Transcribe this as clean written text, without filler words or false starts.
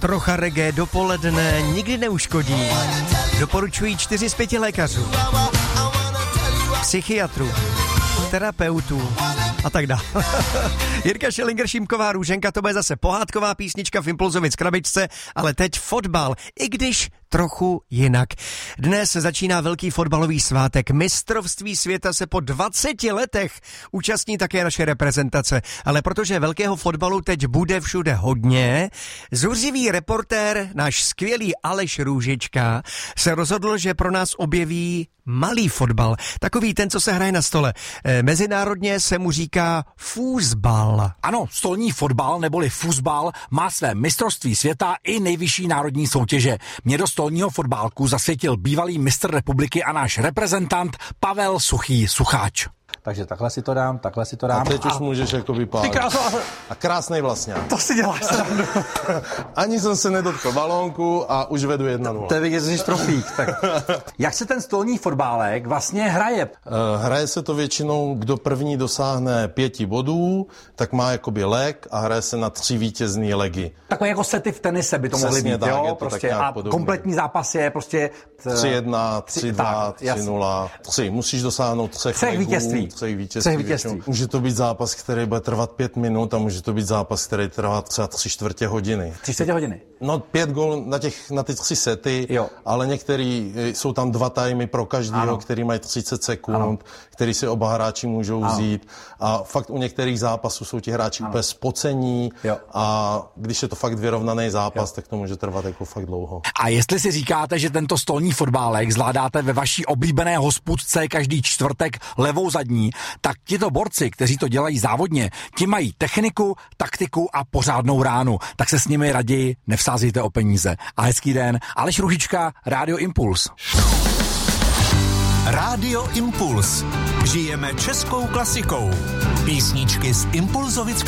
Trocha reggae dopoledne nikdy neuškodí. Doporučují 4 z 5 lékařů, psychiatrů, terapeutů a tak dále. Jirka Šelinger, Šímková Růženka, to bude zase pohádková písnička v Impulzovic krabičce, ale teď fotbal, i když trochu jinak. Dnes začíná velký fotbalový svátek. Mistrovství světa se po 20 letech účastní také naše reprezentace. Ale protože velkého fotbalu teď bude všude hodně, zuřivý reportér, náš skvělý Aleš Růžička, se rozhodl, že pro nás objeví malý fotbal. Takový ten, co se hraje na stole. Mezinárodně se mu říká fúzbal. Ano, stolní fotbal neboli fúzbal má své mistrovství světa i nejvyšší národní soutěže. Mě do stolního fotbálku zasvětil bývalý mistr republiky a náš reprezentant Pavel Suchý Sucháč. Takže takhle si to dám. A teď už můžeš jako vypálit. A krásnej vlastně. To si děláš srandu. Ani jsem se nedotkl balónku a už vedu 1-0. To je vidět, že jsi profík. Tak. Jak se ten stolní fotbálek vlastně hraje? Hraje se to většinou, kdo první dosáhne 5 bodů, tak má jakoby leg a hraje se na 3 vítězný legy. Takové jako sety v tenise by to mohly být, tak, jo? Prostě. A podobně. Kompletní zápas je prostě 3-1, 3-2, 3-0, 3. Musíš dosáhnout 3 vítězství. Může to být zápas, který bude trvat 5 minut a může to být zápas, který trvá třeba 3/4 hodiny. 3/4 hodiny? No 5 gól na ty 3 sety, jo. Ale některý, jsou tam 2 timey pro každého, který mají 30 sekund, který si oba hráči můžou vzít. A fakt u některých zápasů jsou ti hráči úplně spocení a když je to fakt vyrovnaný zápas, tak to může trvat jako fakt dlouho. A jestli si říkáte, že tento stolní fotbálek zvládáte ve vaší oblíbené hospůdce každý čtvrtek levou zadní, tak tito borci, kteří to dělají závodně, ti mají techniku, taktiku a pořádnou ránu. Tak se s nimi raději nevsázejte o peníze. A hezký den. Aleš Růžička, Rádio Impuls. Rádio Impuls. Žijeme českou klasikou. Písničky z Impulzovic